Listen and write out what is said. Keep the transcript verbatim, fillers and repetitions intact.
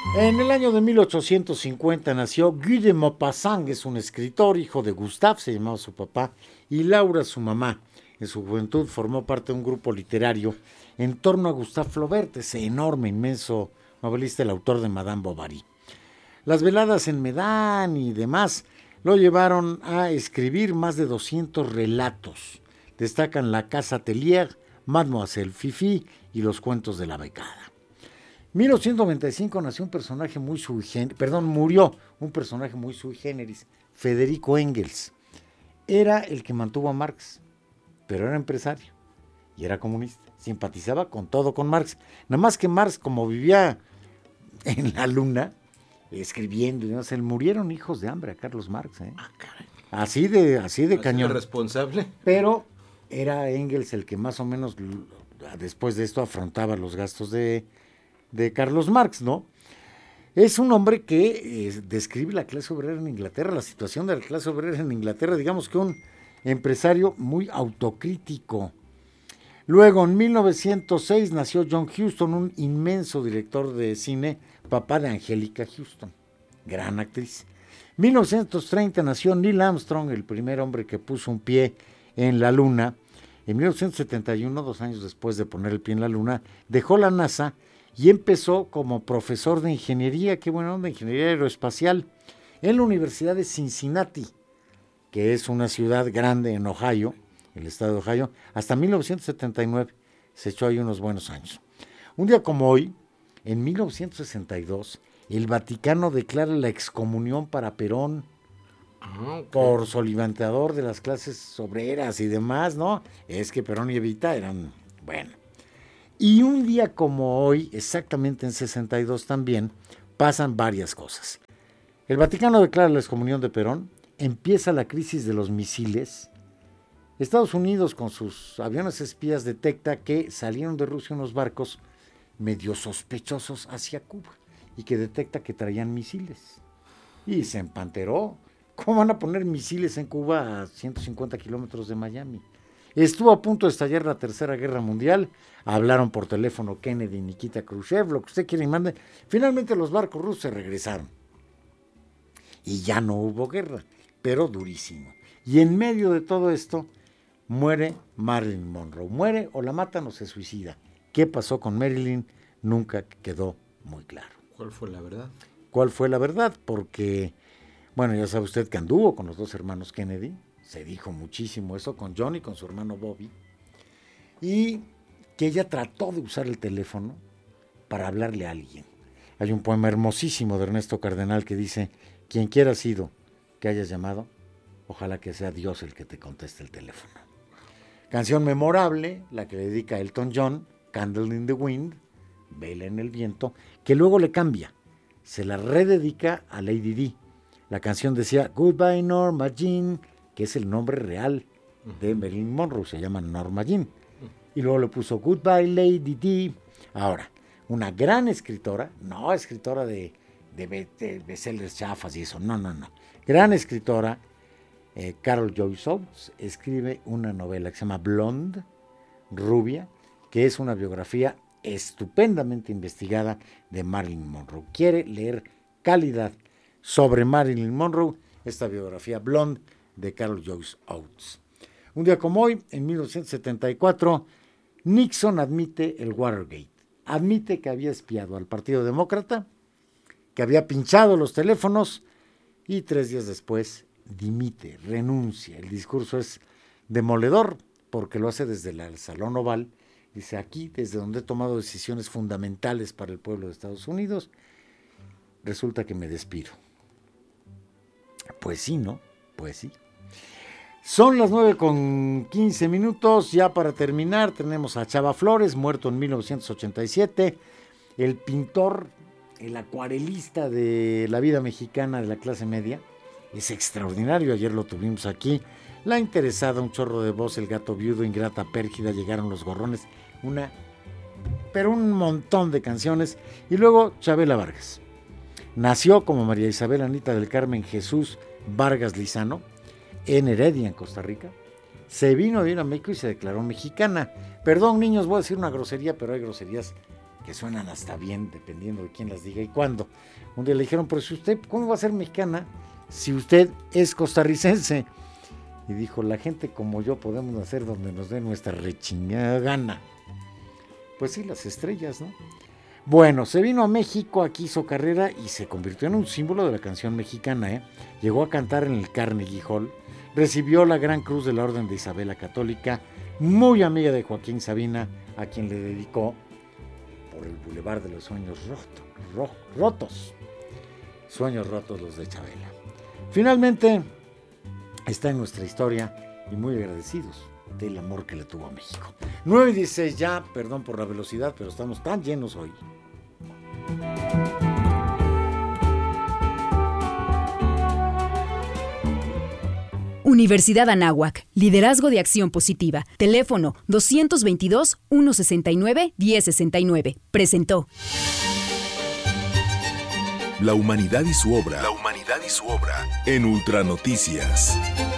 En el año de mil ochocientos cincuenta nació Guy de Maupassant, es un escritor, hijo de Gustave, se llamaba su papá, y Laura, su mamá. En su juventud formó parte de un grupo literario en torno a Gustave Flaubert, ese enorme, inmenso novelista, el autor de Madame Bovary. Las veladas en Medan y demás lo llevaron a escribir más de doscientos relatos. Destacan La Casa Atelier, Mademoiselle Fifi y Los cuentos de la becada. mil ochocientos noventa y cinco nació un personaje muy sui generis, perdón, murió un personaje muy sui generis, Federico Engels. Era el que mantuvo a Marx, pero era empresario y era comunista. Simpatizaba con todo con Marx. Nada más que Marx, como vivía en la luna, escribiendo, ¿no? Se le murieron hijos de hambre a Carlos Marx, ¿eh? Ah, caray. Así de, así de ¿Así cañón. de responsable? Pero era Engels el que más o menos después de esto afrontaba los gastos de, de Carlos Marx, ¿no? Es un hombre que eh, describe la clase obrera en Inglaterra, la situación de la clase obrera en Inglaterra, digamos que un empresario muy autocrítico. Luego, en mil novecientos seis nació John Huston, un inmenso director de cine, papá de Angélica Houston, gran actriz. mil novecientos treinta nació Neil Armstrong, el primer hombre que puso un pie en la luna. En mil novecientos setenta y uno, dos años después de poner el pie en la luna, dejó la NASA y empezó como profesor de ingeniería, qué buena onda, ingeniería aeroespacial, en la Universidad de Cincinnati, que es una ciudad grande en Ohio, el estado de Ohio, hasta mil novecientos setenta y nueve. Se echó ahí unos buenos años. Un día como hoy, en mil novecientos sesenta y dos, el Vaticano declara la excomunión para Perón, ah, okay, por solivanteador de las clases obreras y demás, ¿no? Es que Perón y Evita eran, bueno. Y un día como hoy, exactamente en sesenta y dos también, pasan varias cosas. El Vaticano declara la excomunión de Perón, empieza la crisis de los misiles. Estados Unidos con sus aviones espías detecta que salieron de Rusia unos barcos medio sospechosos hacia Cuba y que detecta que traían misiles. Y se empanteró. ¿Cómo van a poner misiles en Cuba a ciento cincuenta kilómetros de Miami? Estuvo a punto de estallar la Tercera Guerra Mundial. Hablaron por teléfono Kennedy y Nikita Khrushchev, lo que usted quiera y mande. Finalmente los barcos rusos se regresaron. Y ya no hubo guerra, pero durísimo. Y en medio de todo esto, muere Marilyn Monroe. Muere o la matan o se suicida. ¿Qué pasó con Marilyn? Nunca quedó muy claro. ¿Cuál fue la verdad? ¿Cuál fue la verdad? Porque, bueno, ya sabe usted que anduvo con los dos hermanos Kennedy. Se dijo muchísimo eso con John y con su hermano Bobby. Y que ella trató de usar el teléfono para hablarle a alguien. Hay un poema hermosísimo de Ernesto Cardenal que dice: quien quiera sido que hayas llamado, ojalá que sea Dios el que te conteste el teléfono. Canción memorable, la que le dedica a Elton John, Candle in the Wind, Vela en el viento, que luego le cambia, se la rededica a Lady Di. La canción decía Goodbye Norma Jean, que es el nombre real de Marilyn Monroe, se llama Norma Jean. Y luego le puso Goodbye Lady Di. Ahora, una gran escritora, no escritora de, de, de bestsellers chafas y eso, no, no, no. Gran escritora, eh, Carol Joyce Oates, escribe una novela que se llama Blonde, Rubia, que es una biografía estupendamente investigada de Marilyn Monroe. Quiere leer calidad sobre Marilyn Monroe, esta biografía Blonde de Carol Joyce Oates. Un día como hoy, en mil novecientos setenta y cuatro, Nixon admite el Watergate. Admite que había espiado al Partido Demócrata, que había pinchado los teléfonos y tres días después dimite, renuncia. El discurso es demoledor porque lo hace desde el Salón Oval. Dice: aquí, desde donde he tomado decisiones fundamentales para el pueblo de Estados Unidos, resulta que me despido. Pues sí, ¿no? Pues sí. Son las nueve con quince minutos. Ya para terminar, tenemos a Chava Flores, muerto en mil novecientos ochenta y siete. El pintor, el acuarelista de la vida mexicana de la clase media. Es extraordinario, ayer lo tuvimos aquí. La Interesada, Un chorro de voz, El gato viudo, Ingrata pérgida, Llegaron los gorrones. Una, pero un montón de canciones. Y luego Chabela Vargas. Nació como María Isabel Anita del Carmen Jesús Vargas Lizano en Heredia, en Costa Rica. Se vino a vivir a México y se declaró mexicana. Perdón, niños, voy a decir una grosería, pero hay groserías que suenan hasta bien, dependiendo de quién las diga y cuándo. Un día le dijeron, pero si usted, ¿cómo va a ser mexicana si usted es costarricense? Y dijo, la gente como yo podemos nacer donde nos dé nuestra rechingada gana. Pues sí, las estrellas, ¿no? Bueno, se vino a México, aquí hizo carrera y se convirtió en un símbolo de la canción mexicana, ¿eh? Llegó a cantar en el Carnegie Hall, recibió la Gran Cruz de la Orden de Isabel la Católica, muy amiga de Joaquín Sabina, a quien le dedicó Por el Boulevard de los Sueños roto, ro, Rotos. Sueños rotos los de Chabela. Finalmente, está en nuestra historia y muy agradecidos del amor que le tuvo a México. nueve y dieciséis ya, perdón por la velocidad, pero estamos tan llenos hoy. Universidad Anáhuac, Liderazgo de Acción Positiva. Teléfono doscientos veintidós, ciento sesenta y nueve, diez sesenta y nueve. Presentó. La humanidad y su obra. La humanidad y su obra. En Ultranoticias.